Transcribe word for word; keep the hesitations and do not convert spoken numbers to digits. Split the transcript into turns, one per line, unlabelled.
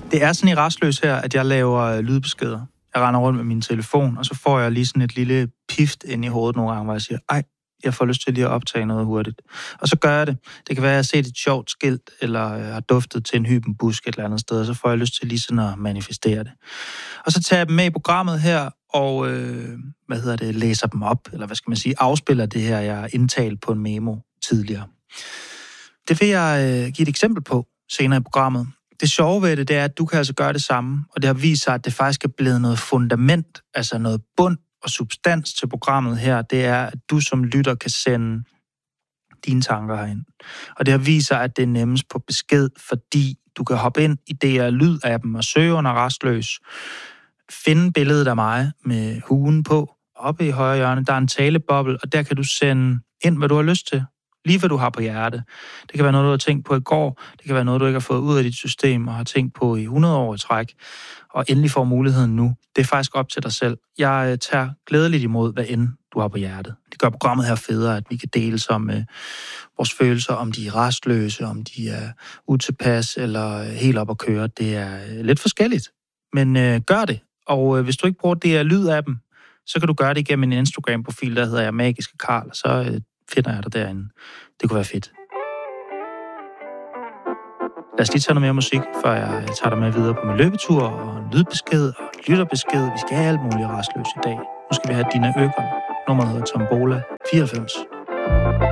Det er sådan i Rastløs her, at jeg laver lydbeskeder. Jeg render rundt med min telefon, og så får jeg lige sådan et lille pift ind i hovedet nogle gange, hvor jeg siger, ej, jeg får lyst til lige at optage noget hurtigt. Og så gør jeg det. Det kan være, at jeg har set et sjovt skilt, eller jeg har duftet til en hybenbusk et eller andet sted, og så får jeg lyst til lige sådan at manifestere det. Og så tager jeg dem med i programmet her, og øh, hvad hedder det, læser dem op, eller hvad skal man sige, afspiller det her, jeg har indtalt på en memo tidligere. Det vil jeg øh, give et eksempel på senere i programmet. Det sjove ved det, det er, at du kan altså gøre det samme, og det har vist sig, at det faktisk er blevet noget fundament, altså noget bund og substans til programmet her, det er, at du som lytter kan sende dine tanker herind. Og det har vist sig, at det er nemmest på besked, fordi du kan hoppe ind i D R Lyd-appen og søge under Rastløs, finde billedet af mig med huen på, oppe i højre hjørne, der er en taleboble, og der kan du sende ind, hvad du har lyst til. Lige hvad du har på hjerte. Det kan være noget, du har tænkt på i går. Det kan være noget, du ikke har fået ud af dit system og har tænkt på i hundrede år i træk. Og endelig får muligheden nu. Det er faktisk op til dig selv. Jeg tager glædeligt imod, hvad end du har på hjertet. Det gør programmet her federe, at vi kan dele om øh, vores følelser, om de er rastløse, om de er utilpas eller helt op at køre. Det er øh, lidt forskelligt. Men øh, gør det. Og øh, hvis du ikke bruger D R Lyd-appen, så kan du gøre det igennem en Instagram-profil, der hedder jeg Magiske Karl, og så øh, finder jeg dig derinde. Det kunne være fedt. Lad os lige tage noget mere musik, før jeg tager dig med videre på min løbetur, og en lydbesked og lytterbesked. Vi skal have alt muligt rastløs i dag. Nu skal vi have Dina Økker. Nummeret hedder Tombola fireoghalvfems.